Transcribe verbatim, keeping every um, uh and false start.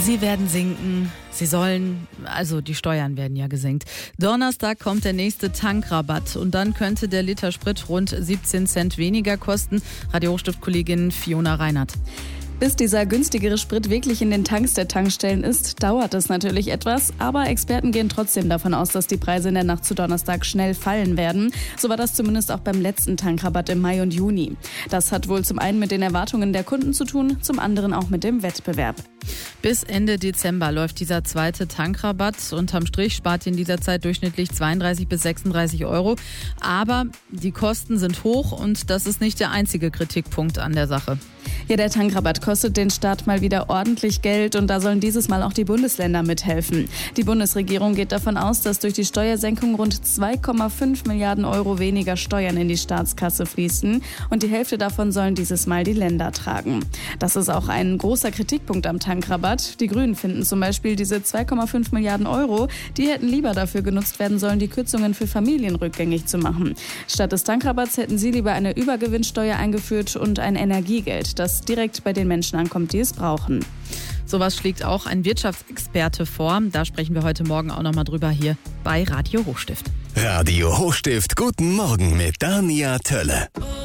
Sie werden sinken, sie sollen, also die Steuern werden ja gesenkt. Donnerstag kommt der nächste Tankrabatt und dann könnte der Liter Sprit rund siebzehn Cent weniger kosten. Radio Hochstift-Kollegin Fiona Reinhardt. Bis dieser günstigere Sprit wirklich in den Tanks der Tankstellen ist, dauert es natürlich etwas. Aber Experten gehen trotzdem davon aus, dass die Preise in der Nacht zu Donnerstag schnell fallen werden. So war das zumindest auch beim letzten Tankrabatt im Mai und Juni. Das hat wohl zum einen mit den Erwartungen der Kunden zu tun, zum anderen auch mit dem Wettbewerb. Bis Ende Dezember läuft dieser zweite Tankrabatt. Unterm Strich spart ihr in dieser Zeit durchschnittlich zweiunddreißig bis sechsunddreißig Euro. Aber die Kosten sind hoch und das ist nicht der einzige Kritikpunkt an der Sache. Ja, der Tankrabatt kostet den Staat mal wieder ordentlich Geld und da sollen dieses Mal auch die Bundesländer mithelfen. Die Bundesregierung geht davon aus, dass durch die Steuersenkung rund zwei Komma fünf Milliarden Euro weniger Steuern in die Staatskasse fließen und die Hälfte davon sollen dieses Mal die Länder tragen. Das ist auch ein großer Kritikpunkt am Tankrabatt. Die Grünen finden zum Beispiel, diese zwei Komma fünf Milliarden Euro, die hätten lieber dafür genutzt werden sollen, die Kürzungen für Familien rückgängig zu machen. Statt des Tankrabatts hätten sie lieber eine Übergewinnsteuer eingeführt und ein Energiegeld, das direkt bei den Menschen ankommt, die es brauchen. Sowas schlägt auch ein Wirtschaftsexperte vor. Da sprechen wir heute Morgen auch noch mal drüber hier bei Radio Hochstift. Radio Hochstift, guten Morgen mit Dania Tölle.